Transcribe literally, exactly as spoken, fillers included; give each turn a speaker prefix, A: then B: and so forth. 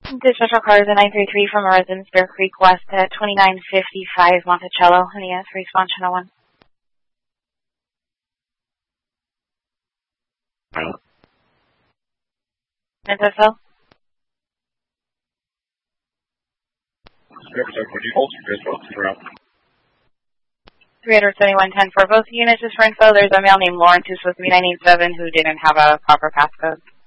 A: Dispatch cars at nine three three from a residence, Bear Creek West at twenty-nine fifty-five Monticello. And yes, response channel one. S S L? three seventy-one ten for both units. Just for info, there's a male named Lawrence who's supposed to be nine eight seven who didn't have a proper passcode.